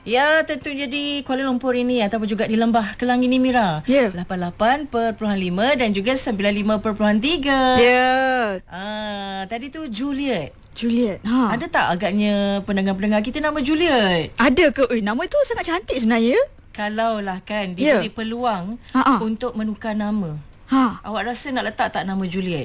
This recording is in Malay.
Ya, tentunya di Kuala Lumpur ini ataupun juga di Lembah Kelang ini, Mira. Ya. 88.5 dan juga 95.3. Ya. Tadi tu Juliet. Juliet. Ada tak agaknya pendengar-pendengar kita nama Juliet? Ada ke? Nama tu sangat cantik sebenarnya. Kalau lah kan diberi peluang untuk menukar nama. Awak rasa nak letak tak nama Juliet?